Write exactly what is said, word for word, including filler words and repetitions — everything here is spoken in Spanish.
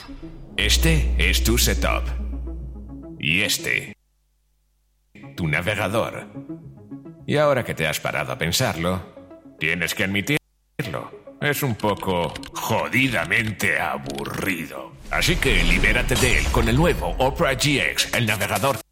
Este es tu setup. Y este, tu navegador. Y ahora que te has parado a pensarlo, tienes que admitirlo. Es un poco jodidamente aburrido. Así que libérate de él con el nuew Opera G X, el navegador